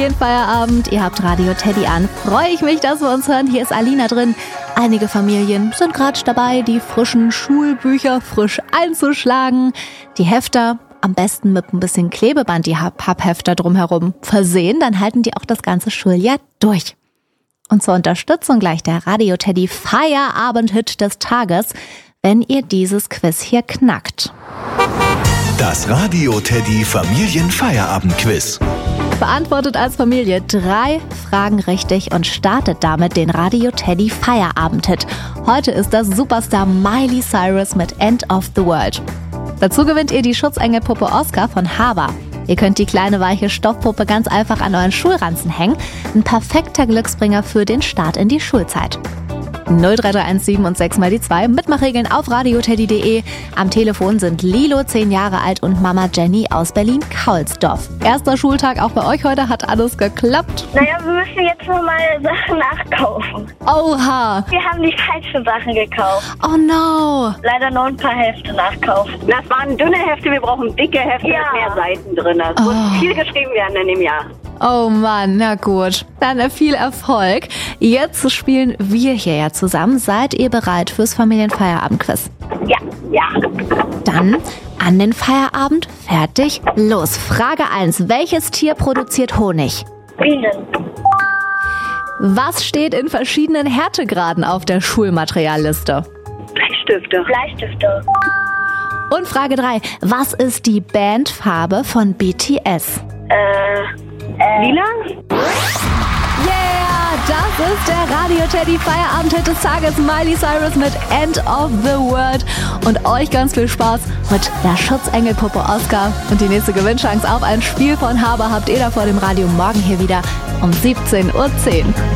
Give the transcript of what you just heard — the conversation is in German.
Familienfeierabend. Ihr habt Radio Teddy an. Freue ich mich, dass wir uns hören. Hier ist Alina drin. Einige Familien sind gerade dabei, die frischen Schulbücher frisch einzuschlagen. Die Hefter am besten mit ein bisschen Klebeband, die Papphefter drumherum versehen. Dann halten die auch das ganze Schuljahr durch. Und zur Unterstützung gleich der Radio Teddy Feierabend-Hit des Tages, wenn ihr dieses Quiz hier knackt. Das Radio Teddy Familienfeierabend-Quiz. Beantwortet als Familie 3 Fragen richtig und startet damit den Radio Teddy Feierabend-Hit. Heute ist das Superstar Miley Cyrus mit End of the World. Dazu gewinnt ihr die Schutzengelpuppe Oscar von Haber. Ihr könnt die kleine weiche Stoffpuppe ganz einfach an euren Schulranzen hängen. Ein perfekter Glücksbringer für den Start in die Schulzeit. 03317 und 6 mal die 2. Mitmachregeln auf radioteddy.de. Am Telefon sind Lilo, 10 Jahre alt, und Mama Jenny aus Berlin-Kaulsdorf. Erster Schultag auch bei euch heute. Hat alles geklappt? Naja, wir müssen jetzt noch mal Sachen nachkaufen. Oha! Wir haben die falschen Sachen gekauft. Oh no! Leider noch ein paar Hefte nachkaufen. Das waren dünne Hefte, wir brauchen dicke Hefte mit mehr Seiten drin. Es muss viel geschrieben werden in dem Jahr. Oh Mann, na gut. Dann viel Erfolg. Jetzt spielen wir hier ja zusammen. Seid ihr bereit fürs Familienfeierabend-Quiz? Ja. Dann an den Feierabend. Fertig, los. Frage 1. Welches Tier produziert Honig? Bienen. Was steht in verschiedenen Härtegraden auf der Schulmaterialliste? Bleistifte. Und Frage 3. Was ist die Bandfarbe von BTS? Lila? Yeah, das ist der Radio Teddy Feierabend-Hit des Tages. Miley Cyrus mit End of the World. Und euch ganz viel Spaß mit der Schutzengelpuppe Oscar. Und die nächste Gewinnchance auf ein Spiel von Haber habt ihr da vor dem Radio morgen hier wieder um 17:10 Uhr.